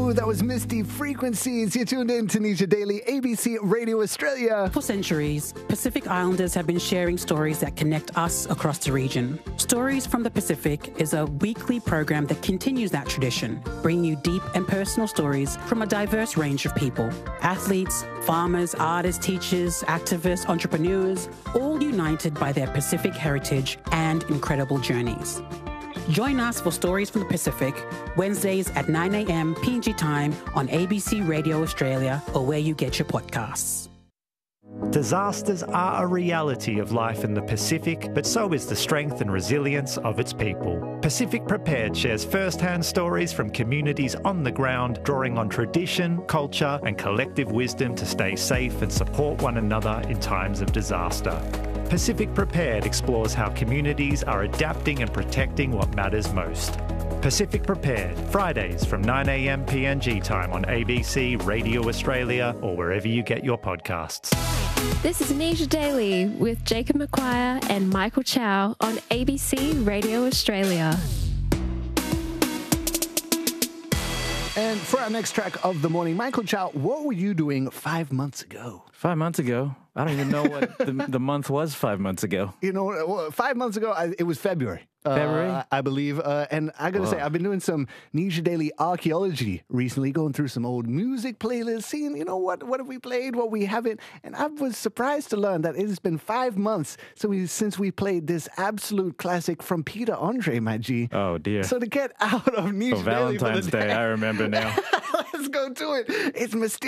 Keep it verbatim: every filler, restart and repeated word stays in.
Ooh, that was Misty Frequencies. You tuned in to Nisha Daily, A B C Radio Australia. For centuries, Pacific Islanders have been sharing stories that connect us across the region. Stories from the Pacific is a weekly program that continues that tradition, bringing you deep and personal stories from a diverse range of people. Athletes, farmers, artists, teachers, activists, entrepreneurs, all united by their Pacific heritage and incredible journeys. Join us for Stories from the Pacific, Wednesdays at nine a.m. P N G time on A B C Radio Australia or where you get your podcasts. Disasters are a reality of life in the Pacific, but so is the strength and resilience of its people. Pacific Prepared shares first-hand stories from communities on the ground, drawing on tradition, culture and collective wisdom to stay safe and support one another in times of disaster. Pacific Prepared explores how communities are adapting and protecting what matters most. Pacific Prepared, Fridays from nine a.m. P N G time on A B C Radio Australia or wherever you get your podcasts. This is Nisha Daily with Jacob McQuire and Michael Chow on A B C Radio Australia. And for our next track of the morning, Michael Chow, what were you doing five months ago? Five months ago? I don't even know what the, the month was five months ago. You know, five months ago, I, it was February. February? Uh, I believe. Uh, and I got to Whoa. say, I've been doing some Nisha Daily archaeology recently, going through some old music playlists, seeing, you know, what, what have we played, what we haven't. And I was surprised to learn that it has been five months so we, since we played this absolute classic from Peter Andre, my G. Oh, dear. So to get out of Nisha For Daily for Valentine's the Day, I remember now. Let's go to it. It's mysterious.